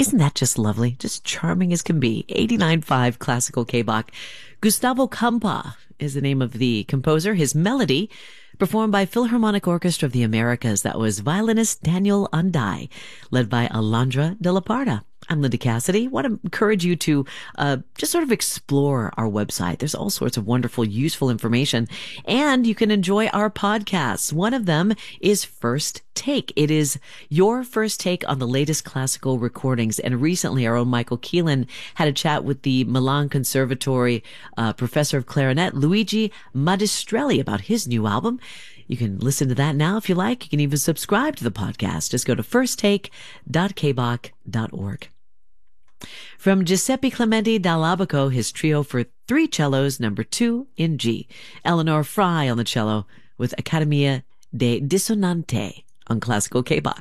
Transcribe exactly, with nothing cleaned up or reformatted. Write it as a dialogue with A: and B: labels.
A: Isn't that just lovely? Just charming as can be. eighty-nine point five Classical K-Bach. Gustavo Campa is the name of the composer. His melody, performed by Philharmonic Orchestra of the Americas. That was violinist Daniel Andai, led by Alondra de la Parra. I'm Linda Cassidy. I want to encourage you to uh, just sort of explore our website. There's all sorts of wonderful, useful information, and you can enjoy our podcasts. One of them is First Take. It is your first take on the latest classical recordings. And recently, our own Michael Keelan had a chat with the Milan Conservatory uh, professor of clarinet, Luigi Magistrelli, about his new album. You can listen to that now if you like. You can even subscribe to the podcast. Just go to first take dot k bach dot org. From Giuseppe Clementi dall'Abaco, his trio for three cellos, number two in G. Eleanor Fry on the cello with Accademia de Dissonante on Classical K-Bach.